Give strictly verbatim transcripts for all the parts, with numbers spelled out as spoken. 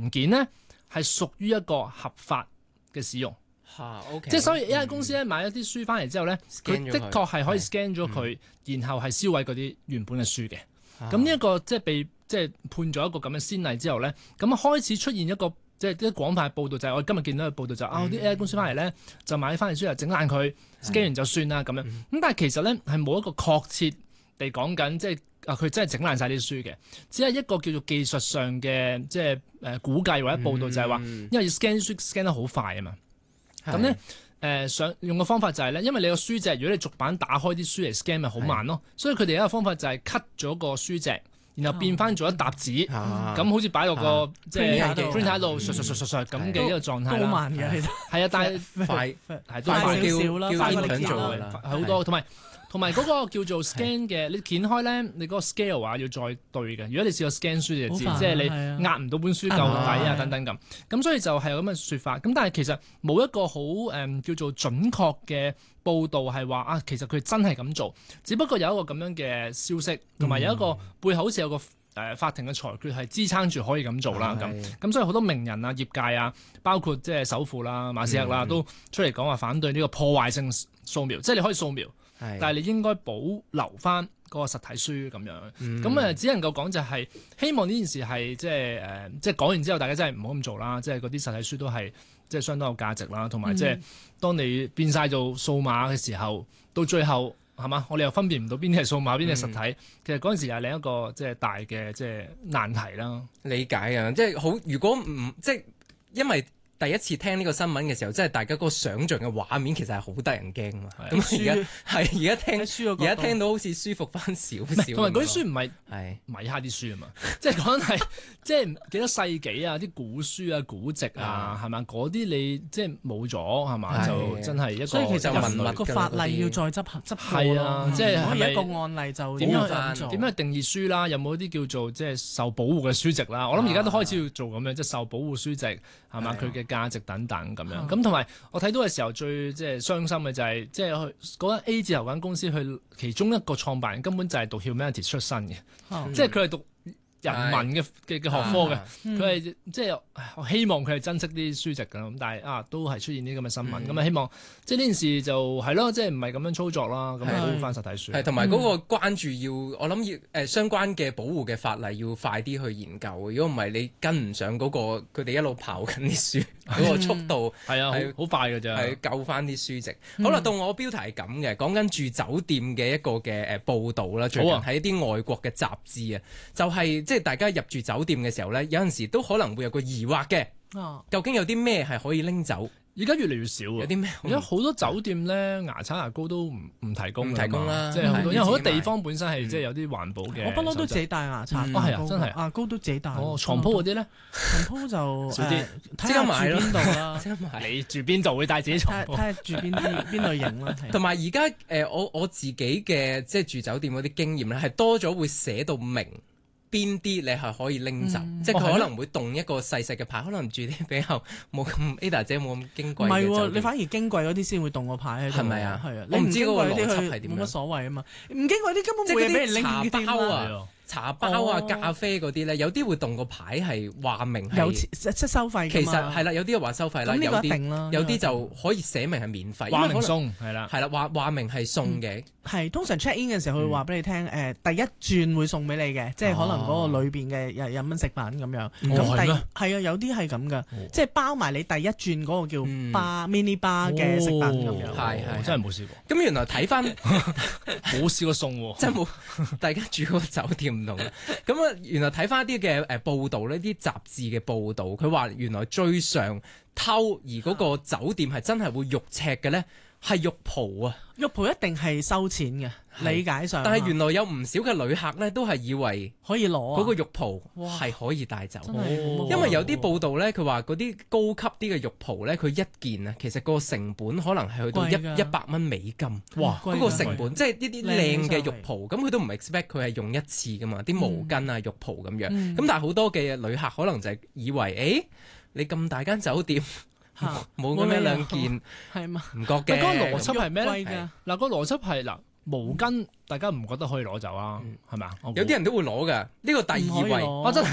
文件咧係屬於一個合法嘅使用。 嚇 OK， 即係所以 A I 公司咧買一啲書翻嚟之後咧，佢、 嗯、 的確係可以 scan 咗佢，然後係銷毀嗰啲原本嘅書嘅。咁啊呢一個即係被即係判咗一個咁嘅先例之後咧，咁開始出現一個即係啲廣泛嘅報導，就係、是、我今日見到嘅報導就係、 嗯、 啊啲 A I 公司翻嚟咧就買翻嚟書又整爛佢 scan 完就算啦咁樣。咁、嗯、但係其實咧係冇一個確切地講緊，即係啊佢真係整爛晒啲書嘅，只係一個叫做技術上嘅即係誒估計或者報導就係話， 嗯、 因為要 scan 書 scan 得好快啊嘛。咁咧誒想用嘅方法就係、是、咧，因為你個書脊如果你逐版打開啲書嚟 scan 咪好慢咯，所以佢哋有一個方法就係 cut 咗個書脊，然後變翻做一沓紙，咁、啊、好似擺落個、啊、即係 printer 喺度，唰唰唰唰唰咁嘅一個狀態啦。 好慢嘅其實係啊，但係快係快少少啦，快過你做㗎啦， 好多同埋。同埋嗰個叫做 scan 嘅，你掀開咧，你嗰個 scale 啊要再對嘅。如果你試過 scan 書你就知，即係你壓唔到本書夠底啊等等咁。咁所以就係有咁嘅説法。咁但係其實冇一個好誒、嗯、叫做準確嘅報導係話啊，其實佢真係咁做。只不過有一個咁樣嘅消息，同埋有一個背後好似有個誒、呃、法庭嘅裁決係支撐住可以咁做啦。咁咁、嗯、所以好多名人啊、業界啊，包括即係首富啦、馬斯克啦，嗯、都出嚟講話反對呢個破壞性掃描，即係你可以掃描。但係你應該保留翻嗰個實體書咁樣，咁誒、嗯、只能夠講就係希望呢件事係即係誒，即係講完之後大家真係唔好咁做啦，即係嗰啲實體書都係即係相當有價值啦，同埋即係當你變晒做數碼嘅時候，到最後係嘛，我哋又分辨唔到邊啲係數碼，邊啲係實體，嗯、其實嗰陣時又係另一個即係大嘅即係難題啦。 理解啊，即係好，如果唔即係因為。第一次聽呢個新聞嘅時候，即係大家嗰個想像嘅畫面其實係好得人驚嘛。咁而家係而家聽，而家聽到好似舒服翻少少。 同埋嗰啲書唔係係米哈啲書啊嘛，即係講緊係即係幾多世紀啊，啲古書啊、古籍啊，係嘛？嗰啲你即係冇咗係嘛？就真係一個。 所以其實文物個法例要再執行執過咯。 即係可以一個案例就點樣做？ 點樣定義書啦？有冇啲叫做即係受保護嘅書籍啦？我諗而家都開始要做咁樣，即係受保護書籍係嘛？佢嘅價值等等咁樣，咁同埋我睇到嘅時候最即係傷心嘅就係、是，即係嗰間 A 字頭嗰間公司，佢其中一個創辦人根本就係讀 humanities 出身嘅，嗯、即係佢係讀人文嘅嘅嘅學科嘅，佢係、嗯、即係我希望佢係珍惜啲書籍㗎，咁但係啊都係出現啲咁嘅新聞，咁啊、嗯、希望即係呢件事就係咯，即係唔係咁樣操作啦，咁保護翻實體書。 係同埋嗰個關注要，我諗要誒、呃、相關嘅保護嘅法例要快啲去研究，如果唔係你跟唔上嗰、那個佢哋一路刨緊啲書嗰個速度，係啊好快㗎咋，係救翻啲書籍。嗯、好啦，到我標題係咁嘅，講緊住酒店嘅一個嘅誒報導啦，最近喺一啲外國嘅雜誌啊，就係、是。即係大家入住酒店嘅時候咧，有陣時都可能會有個疑惑嘅， 哦、 究竟有啲咩係可以拎走？ 而家越嚟越少啊！ 有啲咩？ 而家好多酒店咧，牙刷牙膏都唔唔提供， 唔提供啦。 即係好多，因為好多地方本身係即係有啲環保嘅。 我不嬲都自己帶牙刷， 係啊，真係牙膏都自己帶。 哦，床鋪嗰啲咧， 床鋪就少啲， 即刻買咯。邊度啦？ 即刻買。你住邊度會帶自己床鋪？ 睇下住邊啲邊類型啦。 同埋而家誒，我我自己嘅即係住酒店嗰啲經驗咧，係多咗會寫到明。邊啲你係可以拎走，嗯、即係佢可能會動一個細細嘅牌，可能住啲比較冇咁 Ada 姐冇咁矜貴嘅。唔係喎， 你反而矜貴嗰啲先會動個牌喺度。 係咪啊？ 係啊， 我唔知嗰個邏輯係係點樣。 冇乜所謂啊嘛，唔矜貴啲根本冇嘢俾人拎茶包啊。 啊茶包啊、咖啡嗰啲咧，有啲會動個牌係話明係有即收費。 其實係啦，有啲話收費啦，有啲有啲就可以寫明係免費， 話明送係啦， 係啦，話話明係送嘅。 係通常 check in 嘅時候，佢會話俾你聽，誒第一轉會送俾你嘅，即係可能嗰個裏邊嘅日日蚊食品咁樣。咁第係啊，有啲係咁噶，即係包埋你第一轉嗰個叫 bar mini bar 嘅食品咁樣。 係係， 真係冇試過。 咁原來睇翻冇試過送喎， 真係冇。大家住嗰個酒店唔同啦。咁啊，原來睇翻一啲嘅誒報道呢啲雜誌嘅報道，佢話原來最常偷而嗰個酒店係真係會肉赤嘅咧，係浴袍啊！ 浴袍一定係收錢嘅，理解上。但係原來有唔少嘅旅客咧，都係以為可以攞嗰個浴袍係可以帶走。因為有啲報道咧，佢話嗰啲高級啲嘅浴袍咧，佢一件啊，其實個成本可能係去到一一百蚊美金。哇！嗰個成本即係呢啲靚嘅浴袍，咁佢都唔 expect 佢係用一次噶嘛，啲毛巾啊、浴袍咁樣。咁但係好多嘅旅客可能就係以為，誒，你咁大間酒店。冇咁樣兩件係嘛？ 唔覺嘅。 嗰個邏輯係咩咧？嗱，個邏輯係嗱，毛巾大家唔覺得可以攞走啊？係咪啊？ 有啲人都會攞㗎。呢個第二位， 我真係啊，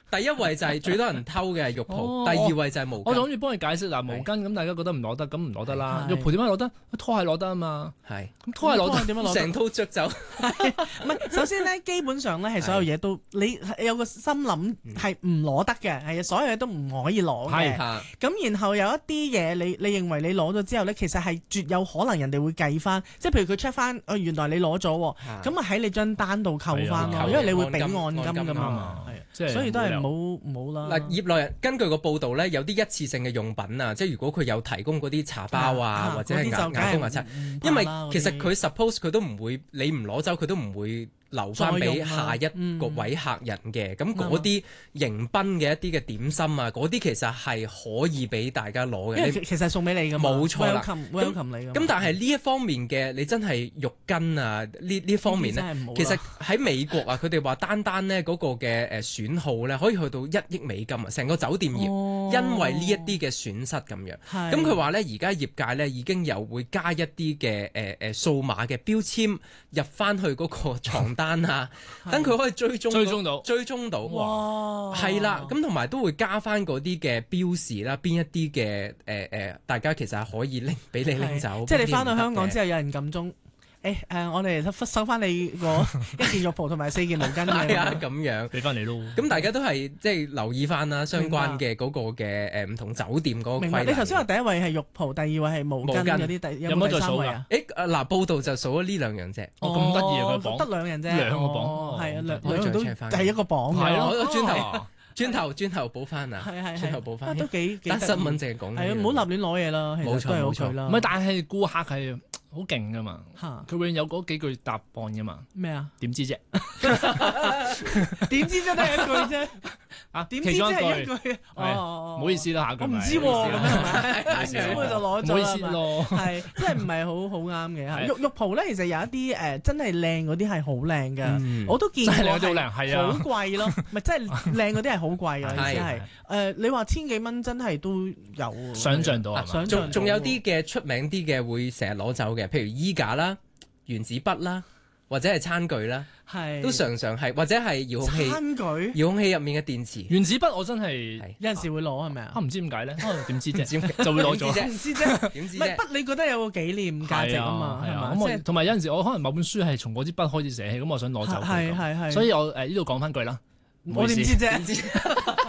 第一位就係最多人偷嘅係浴袍，第二位就係毛巾。 我諗住幫你解釋嗱，毛巾咁大家覺得唔攞得，咁唔攞得啦。浴袍點解攞得？拖鞋攞得啊嘛。係。咁拖鞋攞得點樣攞？ 成套着走。 唔係，首先咧，基本上咧係所有嘢都你有個心諗係唔攞得嘅，係所有嘢都唔可以攞嘅。咁然後有一啲嘢你你認為你攞咗之後咧，其實係絕有可能人哋會計翻，即係譬如佢 check 翻，哦原來你攞咗喎，咁啊喺你張單度扣翻咯，因為你會俾按金噶嘛。所以都係冇冇啦。 嗱，業內人根據個報道咧，有啲一次性嘅用品啊，即係如果佢有提供嗰啲茶包啊，或者係牙牙膏牙刷，因為其實佢 suppose 佢都唔會，你唔攞走佢都唔會留翻俾下一個位客人嘅。咁嗰啲迎賓嘅一啲嘅點心啊，嗰啲其實係可以俾大家攞嘅。 因為其實送俾你㗎嘛。 冇錯啦。 welcome 你。 咁但係呢一方面嘅，你真係浴巾啊呢呢方面咧，其實喺美國啊，佢哋話單單咧嗰個嘅誒損耗咧，可以去到一億美金啊！成個酒店業因為呢一啲嘅損失咁樣。咁佢話咧，而家業界咧已經有會加一啲嘅誒誒數碼嘅標籤入翻去嗰個床單啊，等佢可以追蹤追蹤到追蹤到。 哇！ 係啦，咁同埋都會加翻嗰啲嘅標示啦，邊一啲嘅誒誒，大家其實係可以拎俾你拎走。 即係你翻到香港之後，有人撳鐘。誒誒、欸，我哋收翻你個一件浴袍同埋四件毛巾係啊，咁樣俾翻你咯。 咁大家都係即係留意翻啦，相關嘅嗰個嘅誒唔同酒店嗰個規例。明白。 你頭先話第一位係浴袍，第二位係毛巾嗰啲，第有冇第三位啊？ 誒嗱，報道就數咗呢兩樣啫。 哦，咁得意啊個榜， 得兩樣啫。 兩個榜， 係啊，兩兩樣都係一個榜。 係咯， 轉頭轉頭轉頭補翻啊！ 係係轉頭補翻。 都幾幾。 單新聞淨係講。 係啊，唔好立亂攞嘢啦。 冇錯冇錯啦。 唔係，但係顧客係好勁噶嘛，佢永遠有嗰幾句答案噶嘛。 咩啊？ 點知啫？ 點知啫？得一句啫。 啊， 點知係一句？ 哦，唔好意思啦，下句我唔知喎，咁樣係咪？咁佢就攞咗啦。 唔好意思咯， 係真係唔係好好啱嘅。浴浴袍咧，其實有一啲誒真係靚嗰啲係好靚㗎，我都見過係好貴咯，唔係真係靚嗰啲係好貴㗎，意思係誒你話千幾蚊真係都有。 想像到係嘛？ 仲仲有啲嘅出名啲嘅會成日攞走嘅，譬如衣架啦、原子筆啦，或者係餐具啦， 係都常常係，或者係遙控器。 餐具、 遙控器入面嘅電池、 原子筆，我真係有陣時會攞係咪啊？ 啊唔知點解咧？點知啫？就會攞咗。 唔知啫？點知啫？唔係筆，你覺得有個紀念價值啊嘛？係嘛？ 咁同埋有陣時，我可能某本書係從嗰支筆開始寫起，咁我想攞走佢。 係係係。 所以我誒呢度講翻句啦。 我點知啫？